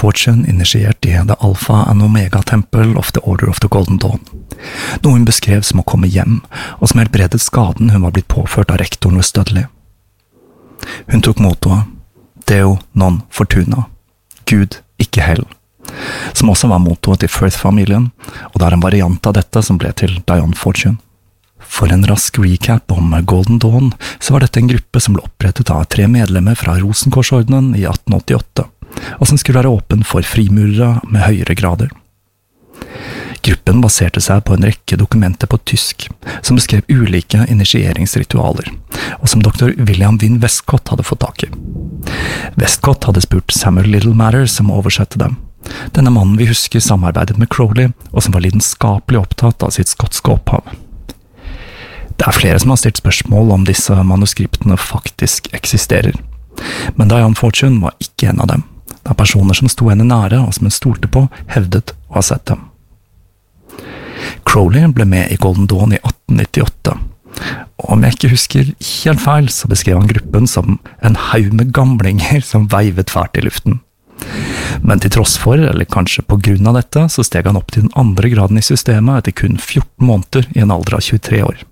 Fortune initiert i The Alpha and Omega Temple of the Order of the Golden Dawn, noe hun beskrev som å komme hjem, og som helbredet skaden hun var blitt påført av rektoren ved Studley. Hun tok mottoet Deo non fortuna, Gud, ikke hell, som også var mottoet til Firth-familien, og det er en variant av dette som ble til Dion Fortune. For en rask recap om Golden Dawn, så var dette en gruppe som ble opprettet av 3 medlemmer fra Rosenkorsordenen i 1888, og som skulle være åpen for frimurere med høyere grader. Gruppen baserte seg på en rekke dokumenter på tysk, som beskrev ulike initieringsritualer, og som dr. William Wynne Westcott hadde fått tak i. Westcott hadde spurt Samuel Littlematter som oversette dem. Denne mannen vi husker samarbeidet med Crowley, og som var lidenskapelig opptatt av sitt skotske opphav. Det er flere som har stilt spørsmål om disse manuskriptene faktisk eksisterer, men Dion Fortune var ikke en av dem, da personer som sto henne nære og som hun stolte på, hevdet å ha sett dem. Crowley ble med i Golden Dawn i 1898, og om jeg ikke husker helt feil, så beskrev han gruppen som en haug med gamlinger som veivet fælt i luften. Men til tross for, eller kanskje på grunn av dette, så steg han opp til den andre graden i systemet etter kun 14 måneder i en alder av 23 år.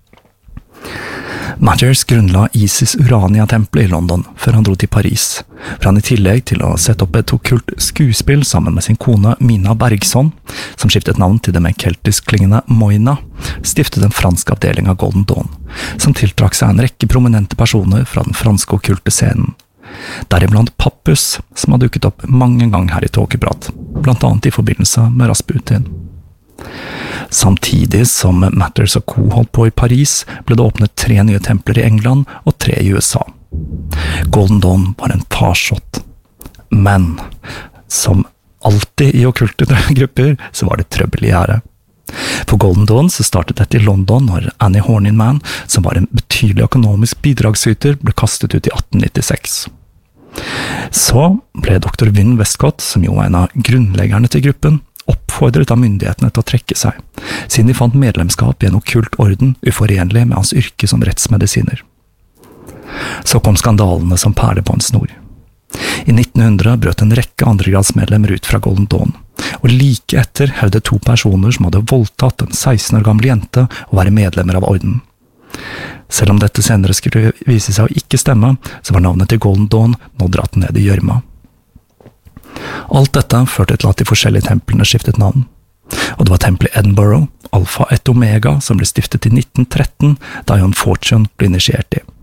Matters grunnla Isis Urania-tempelet i London før han dro til Paris, for han i tillegg til å sette opp et okkult skuespill sammen med sin kone Mina Bergson, som skiftet navn til det mer keltisk klingende Moina, stiftet en fransk avdeling av Golden Dawn, som tiltrakk seg en rekke prominente personer fra den franske okkulte scenen. Deriblant Pappus, som har dukket opp mange ganger her i Tåkeprat, blant annet i forbindelse med Rasputin. Samtidig som Matters og Co. holdt på i Paris, ble det åpnet 3 nye templer i England og 3 i USA. Golden Dawn var en farsott, men som alltid i okkulte grupper, så var det trøbbel i gjære. For Golden Dawn så startet dette i London når Annie Horniman, som var en betydelig økonomisk bidragsyter, ble kastet ut i 1896. Så ble dr. Wynne Westcott, som jo var en av grunnleggerne til gruppen, oppfordret av myndighetene til å trekke seg, siden de fant medlemskap i en okkult orden uforenlig med hans yrke som rettsmedisiner. Så kom skandalene som perler på en snor. I 1900 brøt en rekke andregradsmedlemmer ut fra Golden Dawn, og like etter hevdet 2 personer som hadde voldtatt en 16 år gammel jente å være medlemmer av orden. Selv om dette senere skulle vise seg å ikke stemme, så var navnet til Golden Dawn nå dratt ned i gjørma. Alt dette førte til at de forskjellige templene skiftet navn, og det var tempelet Edinburgh, Alpha et Omega, som ble stiftet i 1913, da Dion Fortune ble initiert i.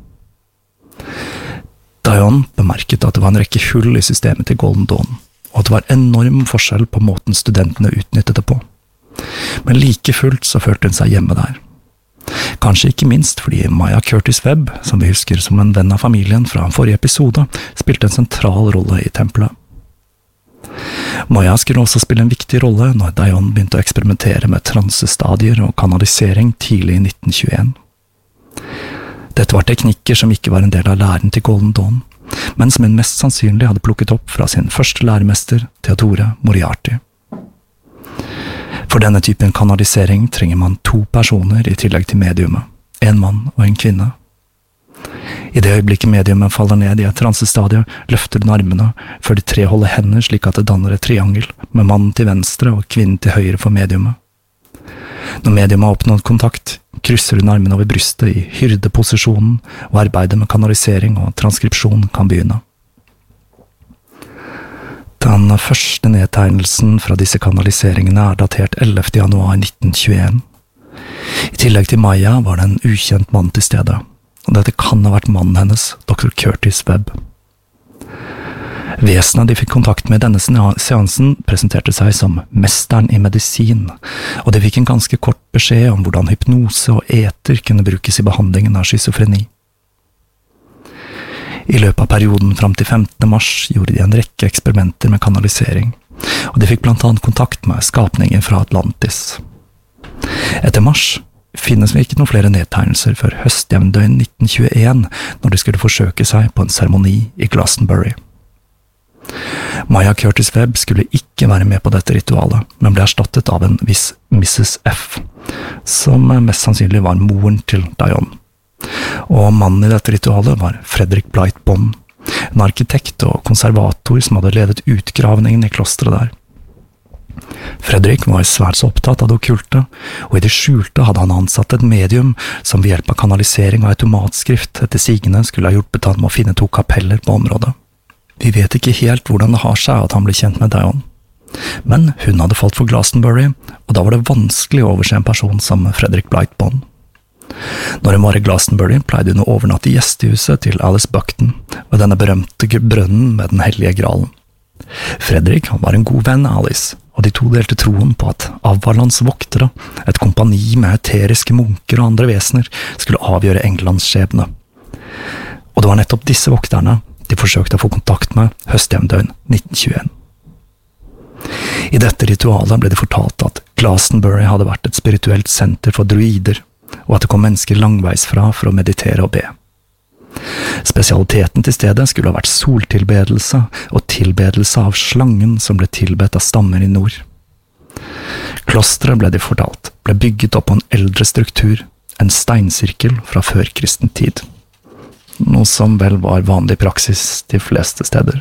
Dion bemerket at det var en rekke hull i systemet til Golden Dawn, og at det var enorm forskjell på måten studentene utnyttet det på. Men like fullt så følte hun seg hjemme der. Kanskje ikke minst fordi Maya Curtis Webb, som vi husker som en venn av familien fra forrige episode, spilte en sentral rolle i tempelet. Maya skulle også spille en viktig rolle når Dion begynte å eksperimentere med transestadier og kanalisering tidlig i 1921. Dette var teknikker som ikke var en del av læren til Golden Dawn, men som hun mest sannsynlig hadde plukket opp fra sin første læremester, Theodore Moriarty. For denne typen kanalisering trenger man 2 personer i tillegg til mediumet, en mann og en kvinne. I det øyeblikket mediumet faller ned i et transestadie, løfter den armene, før de 3 holder hender slik at det danner et triangel, med mannen til venstre og kvinnen til høyre for mediumet. Når mediumet har oppnådd kontakt, krysser hun armene over brystet i hyrdeposisjonen, og arbeidet med kanalisering og transkripsjon kan begynne. Den første nedtegnelsen fra disse kanaliseringene er datert 11. januar 1921. I tillegg til Maya var det en ukjent mann til stede, og dette kan ha vært mannen hennes, dr. Curtis Webb. Vesenet de fikk kontakt med i denne seansen presenterte seg som mesteren i medisin, og de fikk en ganske kort beskjed om hvordan hypnose og eter kunne brukes i behandlingen av schizofreni. I løpet av perioden fram til 15. mars gjorde de en rekke eksperimenter med kanalisering, og de fikk blant annet kontakt med skapninger fra Atlantis. Etter mars finnes vi ikke noen flere nedtegnelser før høstjevndøgn 1921, når de skulle forsøke seg på en seremoni i Glastonbury. Maya Curtis Webb skulle ikke være med på dette ritualet, men ble erstattet av en viss Mrs. F, som mest sannsynlig var moren til Dion. Og mannen i dette ritualet var Frederick Blight Bond, en arkitekt og konservator som hadde ledet utgravningen i klosteret der. Fredrik var svært så opptatt av det okkulte, og i det skjulte hadde han ansatt et medium som ved hjelp av kanalisering og automatskrift etter sigende skulle ha hjulpet han med å finne 2 kapeller på området. Vi vet ikke helt hvordan det har seg at han ble kjent med Dion, men hun hadde falt for Glastonbury, og da var det vanskelig å overse en person som Fredrik Blightbond. Når hun var i Glastonbury, pleide hun å overnatte i gjestehuset til Alice Buckton, ved denne berømte brønnen med den hellige gralen. Fredrik var en god venn av Alice, og de 2 delte troen på at Avalons voktere, et kompani med eteriske munker og andre vesener, skulle avgjøre Englands skjebne. Og det var nettopp disse vokterne de forsøkte å få kontakt med høstjevndøgn 1921. I dette ritualet ble det fortalt at Glastonbury hadde vært et spirituelt senter for druider, og at det kom mennesker langveisfra for å meditere og be. Spesialiteten til stedet skulle ha vært soltilbedelse og tilbedelse av slangen som ble tilbedt av stammer i nord. Klosteret, ble de fortalt, ble bygget opp på en eldre struktur, en steinsirkel fra førkristen tid. Noe som vel var vanlig praksis de fleste steder.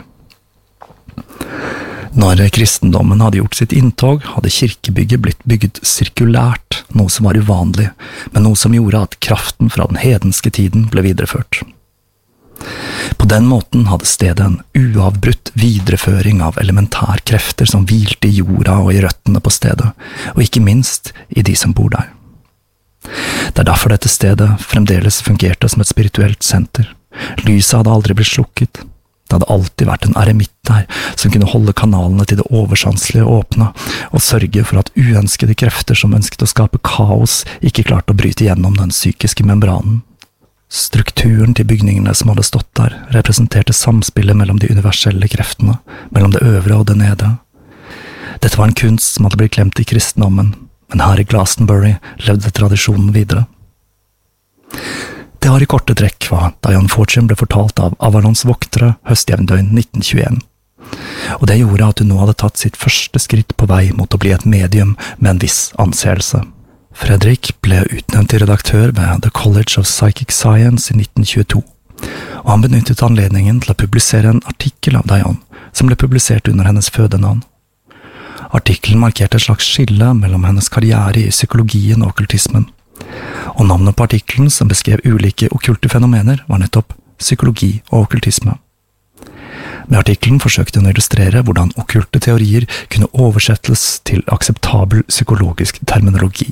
Når kristendommen hadde gjort sitt inntog, hadde kirkebygget blitt bygget sirkulært, noe som var uvanlig, men noe som gjorde at kraften fra den hedenske tiden ble videreført. På den måten hadde stedet en uavbrutt videreføring av elementærkrefter som hvilte i jorda og i røttene på stedet, og ikke minst i de som bor der. Det er derfor dette stedet fremdeles fungerte som et spirituelt senter. Lyset hadde aldri blitt slukket. Det hadde alltid vært en eremitt der, som kunne holde kanalene til det oversanselige åpne, og sørge for at uønskede krefter som ønsket å skape kaos, ikke klarte å bryte gjennom den psykiske membranen. Strukturen til bygningene som hadde stått der, representerte samspillet mellom de universelle kreftene, mellom det øvre og det nede. Dette var en kunst som hadde blitt glemt i kristendommen, men her i Glastonbury levde tradisjonen videre. Det var i korte trekk hva Dion Fortune ble fortalt av Avalons voktere høstjevndøgn 1921, og det gjorde at hun nå hadde tatt sitt første skritt på vei mot å bli et medium med en viss anseelse. Fredrik ble utnevnt til redaktør ved The College of Psychic Science i 1922, og han benyttet anledningen til å publisere en artikkel av Dion, som ble publisert under hennes fødenavn. Artikkelen markerte et slags skille mellom hennes karriere i psykologien og okkultismen, og navnet på artikkelen som beskrev ulike okkulte fenomener var nettopp psykologi og okkultisme. Med artikkelen forsøkte hun å illustrere hvordan okkulte teorier kunne oversettes til akseptabel psykologisk terminologi.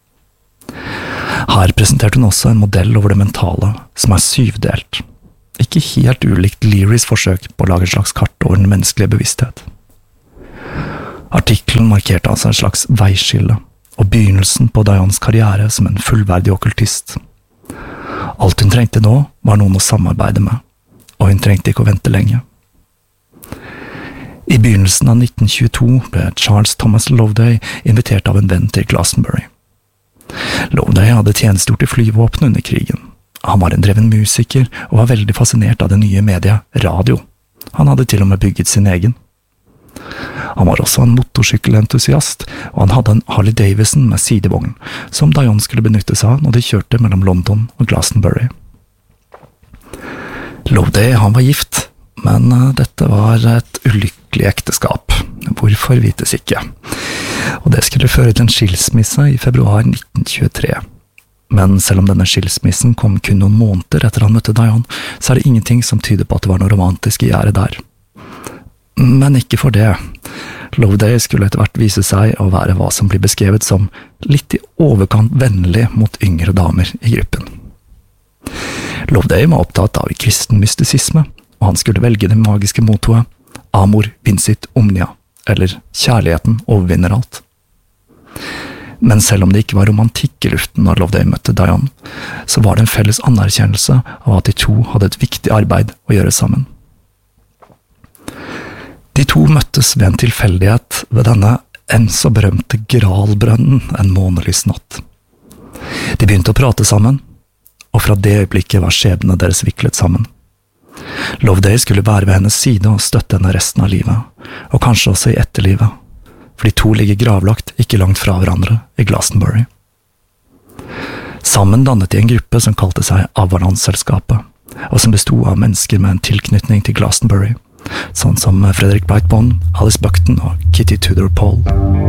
Her presenterte hun også en modell over det mentale, som er 7-delt. Ikke helt ulikt Learys forsøk på å lage et slags kart over den menneskelige bevissthet. Artikkelen markerte altså et slags veiskille, og begynnelsen på Dions karriere som en fullverdig okkultist. Alt hun trengte nå var noen å samarbeide med, og hun trengte ikke å vente lenge. I begynnelsen av 1922 ble Charles Thomas Loveday invitert av en venn til Glastonbury. Loveday hadde tjenestegjort i flyvåpenet under krigen. Han var en dreven musiker og var veldig fascinert av det nye mediet radio. Han hadde til og med bygget sin egen. Han var også en motorsykkelentusiast, og han hadde en Harley Davidson med sidevogn, som Dion skulle benytte seg av når de kjørte mellom London og Glastonbury. Loveday, han var gift, men dette var et ulykkelig ekteskap. Hvorfor vites ikke. Og det skulle føre til en skilsmisse i februar 1923. Men selv om denne skilsmissen kom kun noen måneder etter han møtte Dion, så er det ingenting som tyder på at det var noe romantisk i gjære der. Men ikke for det. Loveday skulle etter hvert vise seg å være hva som blir beskrevet som litt i overkant vennlig mot yngre damer i gruppen. Loveday var opptatt av kristen mystisisme, og han skulle velge det magiske mottoet Amor vincit omnia, eller kjærligheten overvinner alt. Men selv om det ikke var romantikk i luften når Loveday møtte Dion, så var det en felles anerkjennelse av at de to hadde et viktig arbeid å gjøre sammen. De to møttes ved en tilfeldighet ved denne enn så berømte Gralbrønnen en månelys natt. De begynte å prate sammen, og fra det øyeblikket var skjebnene deres viklet sammen. Loveday skulle være ved hennes side og støtte henne resten av livet, og kanskje også i etterlivet, for de to ligger gravlagt ikke langt fra hverandre i Glastonbury. Sammen dannet de en gruppe som kalte seg Avalon-selskapet, og som bestod av mennesker med en tilknytning til Glastonbury, sånn som Frederick Brightbone, Alice Buckton og Kitty Tudor Paul.